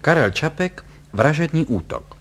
Karel Čapek, Vražední útok.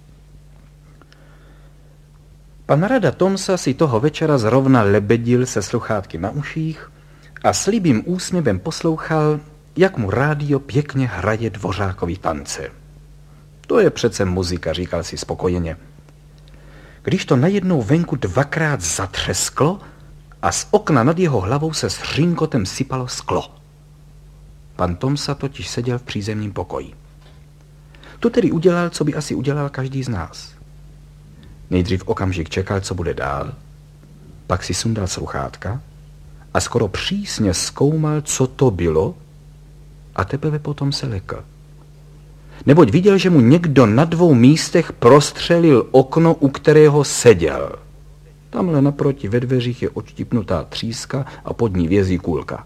Pan rada Tomsa si toho večera zrovna lebedil se sluchátky na uších a s líbým úsměvem poslouchal, jak mu rádio pěkně hraje Dvořákovy tance. To je přece muzika, říkal si spokojeně. Když to najednou venku dvakrát zatřesklo a z okna nad jeho hlavou se s hřínkotem sypalo sklo. Pan Tomsa totiž seděl v přízemním pokoji. To tedy udělal, co by asi udělal každý z nás. Nejdřív okamžik čekal, co bude dál, pak si sundal sluchátka a skoro přísně zkoumal, co to bylo, a teprve potom se lekl. Neboť viděl, že mu někdo na 2 místech prostřelil okno, u kterého seděl. Tamhle naproti ve dveřích je odštipnutá tříska a pod ní vězí kulka.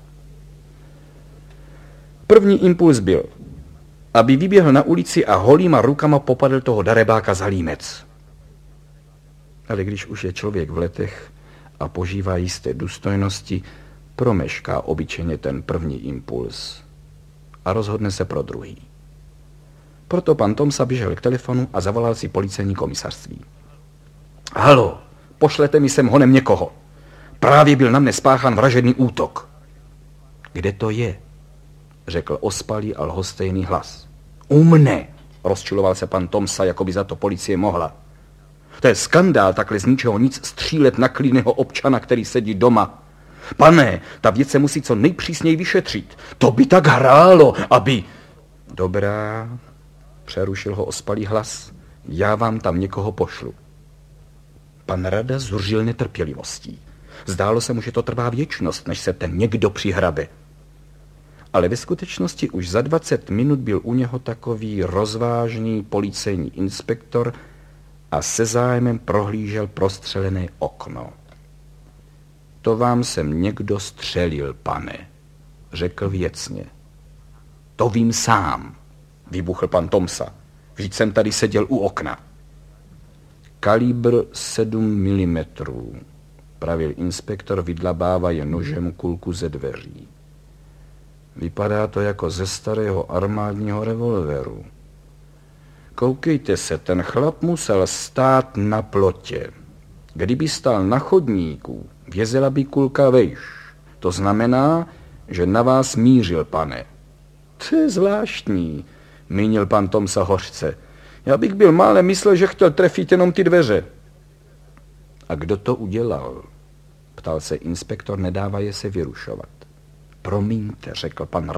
První impuls byl, aby vyběhl na ulici a holýma rukama popadl toho darebáka za límec. Ale když už je člověk v letech a požívá jisté důstojnosti, promešká obyčejně ten první impuls a rozhodne se pro druhý. Proto pan Tomsa běžel k telefonu a zavolal si policejní komisařství. Halo, pošlete mi sem honem někoho. Právě byl na mne spáchán vražedný útok. Kde to je? Řekl ospalý a lhostejný hlas. U mne, rozčiloval se pan Tomsa, jako by za to policie mohla. To je skandál takhle z ničeho nic střílet na klidného občana, který sedí doma. Pane, ta věc se musí co nejpřísněji vyšetřit. To by tak hrálo, aby... Dobrá, přerušil ho ospalý hlas. Já vám tam někoho pošlu. Pan rada zuřil netrpělivostí. Zdálo se mu, že to trvá věčnost, než se ten někdo přihrabe. Ale ve skutečnosti už za 20 minut byl u něho takový rozvážný policejní inspektor a se zájmem prohlížel prostřelené okno. To vám sem někdo střelil, pane, řekl věcně. To vím sám, vybuchl pan Tomsa. Vždyť jsem tady seděl u okna. Kalibr 7 mm, pravil inspektor, vydlabávaje nožem kulku ze dveří. Vypadá to jako ze starého armádního revolveru. Koukejte se, ten chlap musel stát na plotě. Kdyby stál na chodníku, vězela by kulka vejš. To znamená, že na vás mířil, pane. To je zvláštní, mínil pan Tomsa hořce. Já bych byl málem myslel, že chtěl trefit jenom ty dveře. A kdo to udělal? Ptal se inspektor, nedávaje se vyrušovat. Promiňte, řekl pan